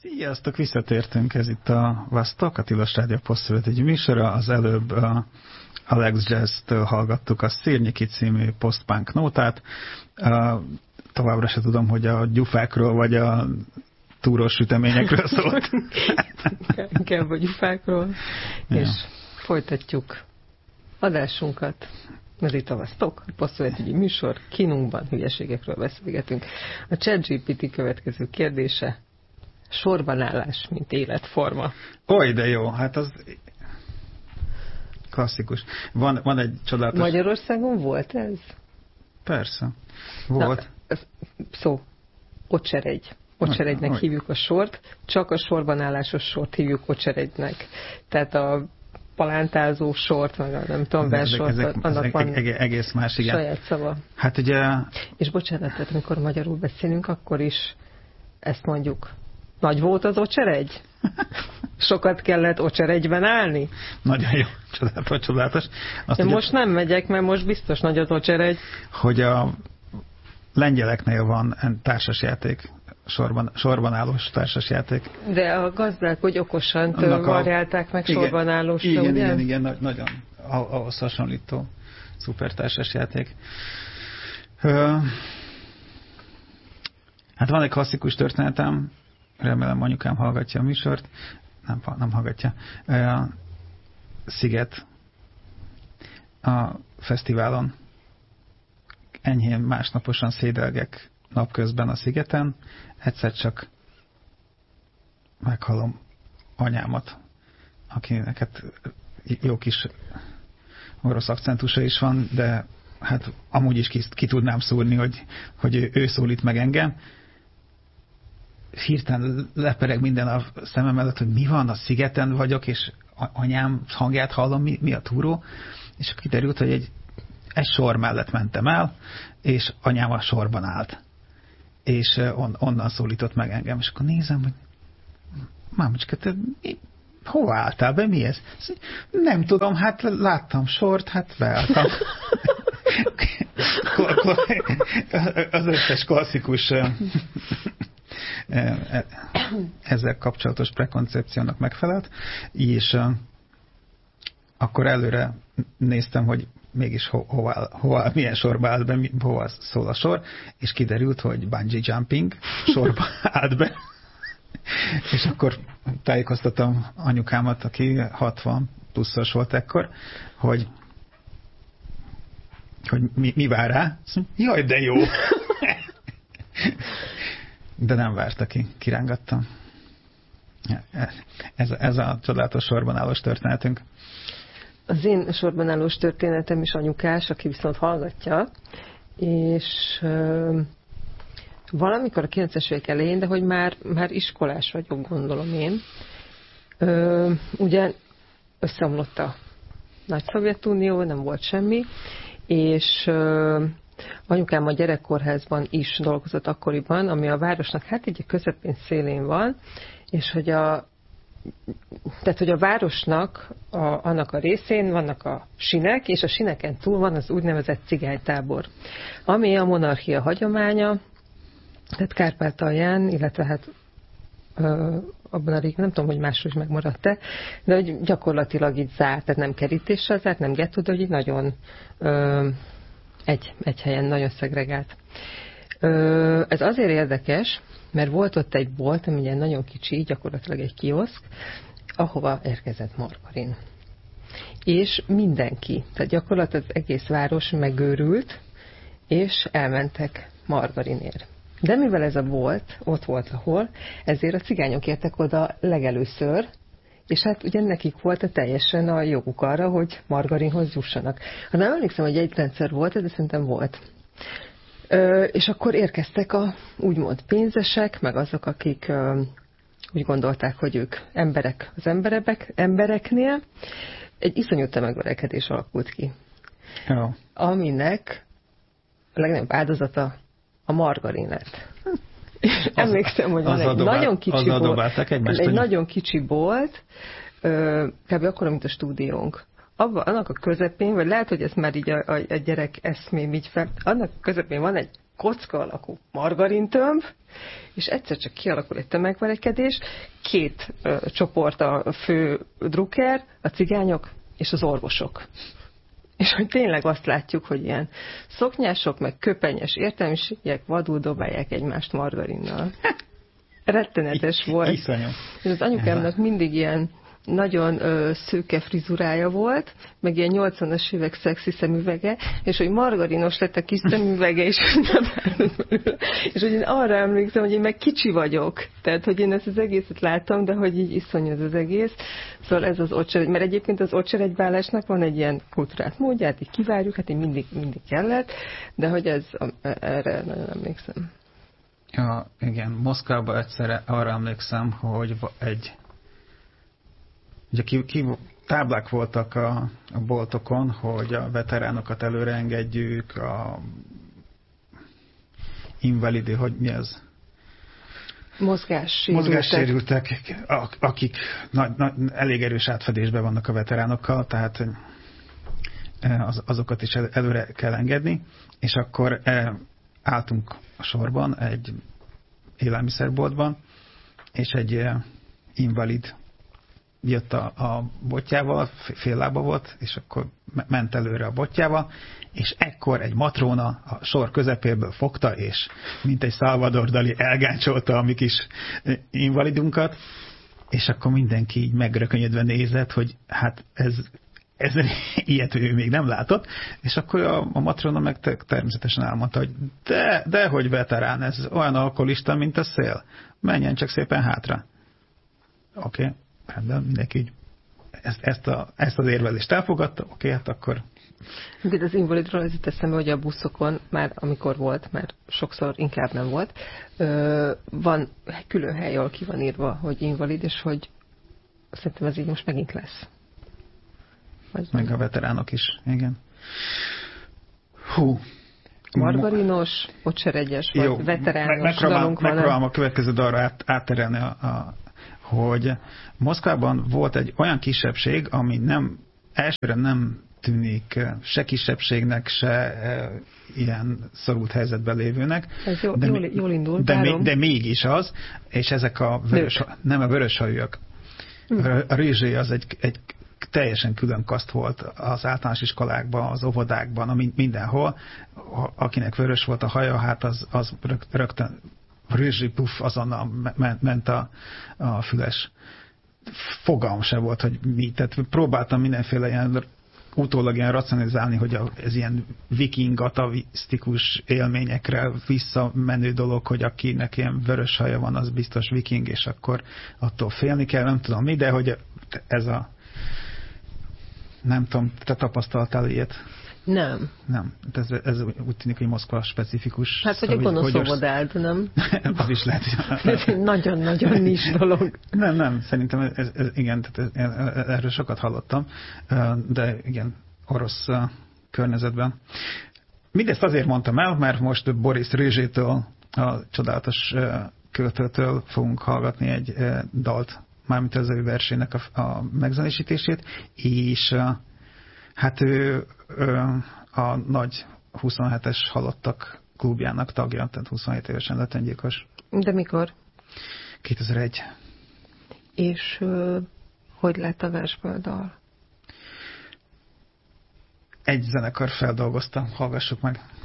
Sziasztok, visszatértünk, ez itt a Vostok, a Tilos Rádió posztszövetségi műsora. Az előbb Alex Jazz-től hallgattuk a Szirnyiki című post-punk nótát. Továbbra se tudom, hogy a gyufákról vagy a túros süteményekről szólt. Inkább a gyufákról, ja. És folytatjuk adásunkat. Ez itt a Vostok, a posztszövetségi műsor, kínunkban hülyeségekről beszélgetünk. A ChatGPT következő kérdése: sorbanállás, mint életforma. Oly, de jó, hát az klasszikus. Van egy csodálatos... Magyarországon volt ez? Persze. Volt. Na, Ocseregynek hívjuk a sort, csak a sorbanállásos sort hívjuk ocseregynek. Tehát a palántázó sort, meg a nem tudom, versort, annak van egész más, igen. Saját szava. Hát ugye... És bocsánat, tehát amikor magyarul beszélünk, akkor is ezt mondjuk. Nagy volt az ocseregy? Sokat kellett ocseregyben állni? Nagyon jó, csodálatos. Én most nem megyek, mert most biztos nagy az ocseregy. Hogy a lengyeleknél van társasjáték, sorban állós társasjáték. De a gazdák, hogy okosan variálták meg sorban állósra, igen, nagyon ahhoz hasonlító szuper társasjáték. Hát van egy klasszikus történetem, remélem anyukám hallgatja a műsort, nem hallgatja. Sziget a fesztiválon. Enyhén másnaposan szédelgek napközben a szigeten, egyszer csak meghallom anyámat, akinek hát jó kis orosz akcentusa is van, de hát amúgy is ki tudnám szúrni, hogy ő szólít meg engem. Hirtelen lepereg minden a szemem előtt, hogy mi van, a szigeten vagyok, és anyám hangját hallom, mi a túró, és akkor kiderült, hogy egy sor mellett mentem el, és anyám a sorban állt. És onnan szólított meg engem, és akkor nézem, hogy mámocska, te hova álltál be, mi ez? Nem tudom, hát láttam sort, hát beálltam. Az összes klasszikus ezzel kapcsolatos prekoncepciónak megfelelt, és akkor előre néztem, hogy mégis hova milyen sorba állt be, hova szól a sor, és kiderült, hogy bungee jumping sorba állt be. És akkor tájékoztattam anyukámat, aki 60 pluszos volt ekkor, hogy mi vár rá. Jaj, de jó! De nem várta ki, kirángattam. Ez a csodálatos sorban állós történetünk. Az én sorban állós történetem is anyukás, aki viszont hallgatja, és valamikor a 90-es évek elején, de hogy már iskolás vagyok, gondolom én, ugye összeomlott a nagy Szovjetunió, nem volt semmi, és anyukám a gyerekkórházban is dolgozott akkoriban, ami a városnak hát egy közepén szélén van, és hogy a városnak annak a részén vannak a sinek, és a sineken túl van az úgynevezett cigánytábor, ami a monarchia hagyománya, tehát Kárpátalján, illetve hát abban a régen, nem tudom, hogy máshol is megmaradt-e, de hogy gyakorlatilag így zárt, tehát nem kerítéssel zárt, nem gettó, de hogy így nagyon egy helyen nagyon szegregált. Ez azért érdekes, mert volt ott egy bolt, ami ilyen nagyon kicsi, gyakorlatilag egy kioszk, ahova érkezett margarin. És mindenki, tehát gyakorlatilag az egész város megőrült, és elmentek margarinért. De mivel ez a bolt ott volt ahol, ezért a cigányok értek oda legelőször, és hát ugye nekik volt teljesen a joguk arra, hogy margarinhoz jussanak. Hát nem emlékszem, hogy egy rendszer volt, de szerintem volt. És akkor érkeztek a úgymond pénzesek, meg azok, akik úgy gondolták, hogy ők emberek az embereknél. Egy iszonyú tömegverekedés alakult ki. Jó. Aminek a legnagyobb áldozata a margarin lett. Emlékszem, hogy van egy nagyon kicsi bolt, egy nagyon kicsi bolt, kb. Akkor, mint a stúdiónk. Annak a közepén, vagy lehet, hogy ez már így a gyerek eszmém így fel, annak a közepén van egy kocka alakú margarintömb, és egyszer csak kialakul egy tömegverekedés, két csoport a fő drukker, a cigányok és az orvosok. És hogy tényleg azt látjuk, hogy ilyen szoknyások, meg köpenyes értelmiségek vadul dobálják egymást margarinnal. Rettenetes volt. Iszonyú. És az anyukámnak mindig ilyen nagyon szőke frizurája volt, meg ilyen 80-as évek szexi szemüvege, és hogy margarinos lett a kis szemüvege, és hogy én arra emlékszem, hogy én meg kicsi vagyok. Tehát, hogy én ezt az egészet láttam, de hogy így iszonyú az egész. Szóval ez az ocseregy, mert egyébként az ocseregyvállásnak van egy ilyen kultúrát módját, így kivárjuk, hát én mindig kellett, de hogy ez, erre nagyon emlékszem. Ja, igen, Moszkvában egyszer arra emlékszem, hogy ugye táblák voltak a boltokon, hogy a veteránokat előre engedjük, a invalidi, hogy mi az? Mozgássérültek, akik elég erős átfedésben vannak a veteránokkal, tehát azokat is előre kell engedni, és akkor álltunk a sorban egy élelmiszerboltban, és egy invalid jött a botjával, fél lába volt, és akkor ment előre a botjával, és ekkor egy matróna a sor közepéből fogta, és mint egy Salvador Dali elgáncsolta a mi kis invalidunkat, és akkor mindenki így megrökönyödve nézett, hogy hát ez ilyet ő még nem látott, és akkor a matrona meg természetesen elmondta, hogy de hogy veterán, ez olyan alkoholista, mint a szél. Menjen csak szépen hátra. Oké, rendben, mindenki így ezt az érvelést elfogadta, oké, hát akkor... De az invalidról az itt eszembe, hogy a buszokon már amikor volt, már sokszor inkább nem volt, van külön hely, ahol ki van írva, hogy invalid, és hogy szerintem ez így most megint lesz. Meg a veteránok is, igen. Hú. Margarinos, ocseregyes, vagy jó, veterános dalunk van. Megpróbálom a következő dalra átterelni, hogy Moszkvában volt egy olyan kisebbség, ami elsőre nem tűnik se kisebbségnek, se ilyen szorult helyzetben lévőnek. Ez jól indul. De mégis az, és ezek nem a vöröshajúak. A rizsé az egy teljesen külön kaszt volt az általános iskolákban, az óvodákban, mindenhol. Akinek vörös volt a haja, hát az rögtön rizsi puff, azonnal ment a füles. Fogalm se volt, hogy mi. Tehát próbáltam mindenféle ilyen utólag ilyen racionalizálni, hogy ez ilyen viking, atavisztikus élményekre visszamenő dolog, hogy akinek ilyen vörös haja van, az biztos viking, és akkor attól félni kell, nem tudom mi, de hogy ez nem tudom, te tapasztaltál ilyet? Nem. Ez úgy tűnik, hogy Moszkva specifikus. Hát, hogy a gonosz óvodád, nem? Az is lehet. Ez egy nagyon-nagyon nis dolog. Nem, szerintem igen, tehát erről sokat hallottam, de igen, orosz környezetben. Mindezt azért mondtam el, mert most Boris Rizsétől, a csodálatos költőtől fogunk hallgatni egy dalt, mármint az ő versének a megzenésítését, és hát ő a nagy 27-es halottak klubjának tagja, tehát 27 évesen lett öngyilkos. De mikor? 2001. És hogy lett a versből dal? Egy zenekar feldolgozta, hallgassuk meg.